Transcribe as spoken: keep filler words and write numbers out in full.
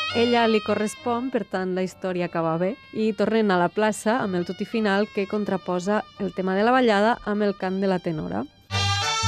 Ella li correspon, per tant la història acaba bé, i tornen a la plaça amb el tutti final que contraposa el tema de la ballada amb el cant de la tenora.